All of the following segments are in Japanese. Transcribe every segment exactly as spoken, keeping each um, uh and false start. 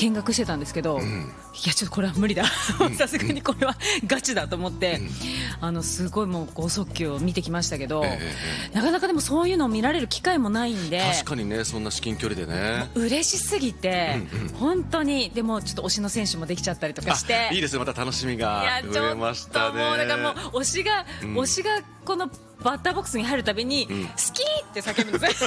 見学してたんですけど、うん、いやちょっとこれは無理ださすがにこれはガチだと思って、うん、あのすごいもう剛速球を見てきましたけど、えー、なかなかでもそういうのを見られる機会もないんで、 確かにね、そんな至近距離でね嬉しすぎて、うんうん、本当にでもちょっと推しの選手もできちゃったりとかして、 いいですね、また楽しみが増えましたね。 いやちょっともうだからもう推しが、うん、推しがこのバッターボックスに入るたびに、うん、好きって叫ぶんです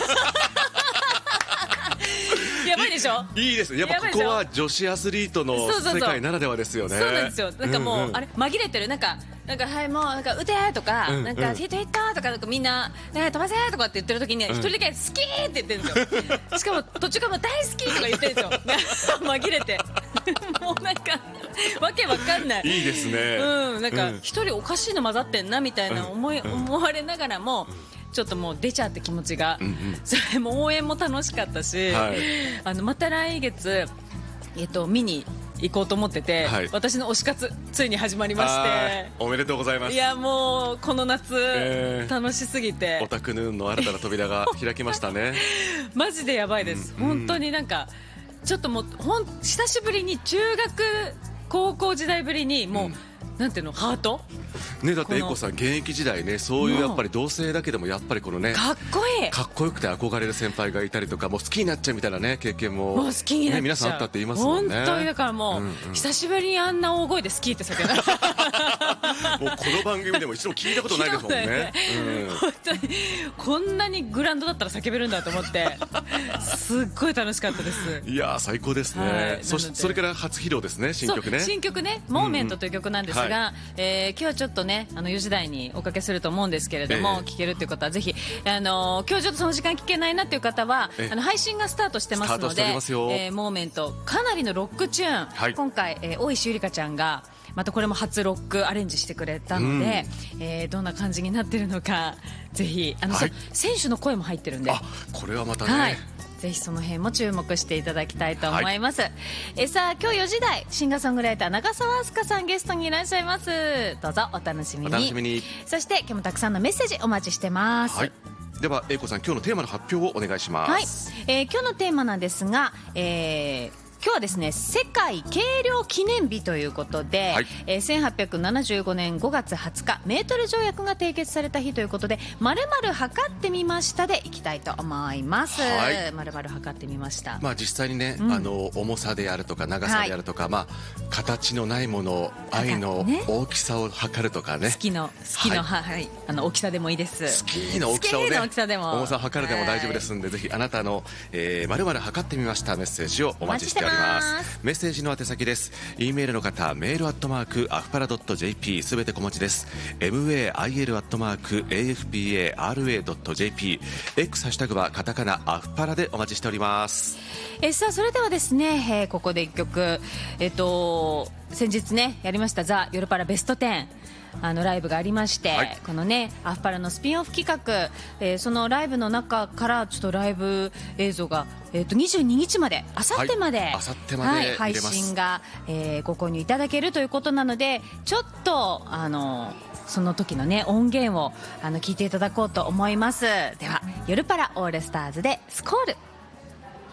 やばいでしょ。 いいですね、やっぱここは女子アスリートの世界ならではですよね。 そうなんですよ。なんかもう、うんうん、あれ紛れてるなんかなんかはいもうなんか打てとか、うんうん、なんかヒットヒットとかなんかみんな、ね、飛ばせとかって言ってる時に一、うん、人だけ好きって言ってるんですよしかも途中からも大好きとか言ってるんですよ紛れてもうなんかわけわかんない。 いいですね。 うん、なんか一人おかしいの混ざってんなみたいな思い、うん、思われながらも、ちょっともう出ちゃって気持ちが、うんうん、それも応援も楽しかったし、はい、あのまた来月、えっと、見に行こうと思ってて、はい、私の推し活ついに始まりまして、 おめでとうございます。 いやもうこの夏、えー、楽しすぎてオタクヌーンの新たな扉が開きましたねマジでやばいです、うん、本当になんかちょっともうほん久しぶりに中学高校時代ぶりにもう、うん、なんていうのハートね、だってエイコさん現役時代ね、そういうやっぱり同性だけでもやっぱりこのねかっこいいかっこよくて憧れる先輩がいたりとか、もう好きになっちゃうみたいなね経験も、 もう好きになっちゃう、 ね、皆さんあったって言いますもんね。 本当にだからもう、うんうん、久しぶりにあんな大声で好きって叫んだもうこの番組でも一度も聞いたことないですもんね、 うん、本当にこんなにグラウンドだったら叫べるんだと思ってすっごい楽しかったです。 いや最高ですね、はい、そ, それから初披露ですね、新曲ね。 新曲ね、モーメントという曲なんですが、うんうんはい、えー、今日はちょっとねあのよじ台におかけすると思うんですけれども、えー、聴けるという方はぜひ、あのー、今日ちょっとその時間聴けないなという方は、えー、あの配信がスタートしてますので、えー、モーメントかなりのロックチューン、はい、今回、えー、大石ゆりかちゃんがまたこれも初ロックアレンジしてくれたので、うん、えー、どんな感じになってるのかぜひあの、はい、選手の声も入ってるんで、 あこれはまたね、 はい、ぜひその辺も注目していただきたいと思います、はい、えさあ今日よじ台シンガーソングライター長澤明日香さんゲストにいらっしゃいます。どうぞお楽しみに。 お楽しみに。 そして今日もたくさんのメッセージお待ちしてます、 はい、では英子さん今日のテーマの発表をお願いします。 はい、えー、今日のテーマなんですが、えー今日はですね世界軽量記念日ということで、はい、えー、せんはっぴゃくななじゅうごねんごがつはつかメートル条約が締結された日ということで、まるまる測ってみましたでいきたいと思います。まるまる測ってみました。 まあ、実際にね、うん、あの重さであるとか長さであるとか、はい、まあ、形のないもの愛の大きさを測るとかね、 好きの好きの、はいはい、あの大きさでもいいです。 好きの大きさをね、 大きさでも重さを測るでも大丈夫ですんで、ぜひあなたの、えー、まるまる測ってみましたメッセージをお待ちしております。メッセージの宛先です。 E メールの方メールアットマークアフパラ .jp すべて小文字です。 メール アットマーク エーエフピーエーアールエー ドット ジェーピー X ハッシュタグはカタカナアフパラでお待ちしております。 えさあそれではですね、えー、ここでいっきょく、えっと先日ねやりましたザ・ヨルパラベストテンあのライブがありまして、はい、このねアフパラのスピンオフ企画、えー、そのライブの中からちょっとライブ映像が、えー、とにじゅうににちまであさってまで、はい、 あさってまで、はい、 配信が、えー、ご購入いただけるということなので、ちょっとあのその時のね音源をあの聞いていただこうと思います。ではヨルパラオールスターズでスコール。